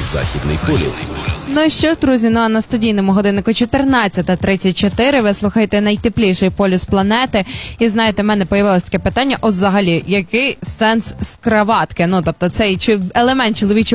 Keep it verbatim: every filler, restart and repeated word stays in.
Західний полюс. Ну і що ж, друзі, ну а на студійному годиннику чотирнадцята тридцять чотири ви слухаєте найтепліший полюс планети. І знаєте, в мене появилось таке питання, от взагалі, який сенс з краватки? Ну, тобто цей чи елемент чоловічого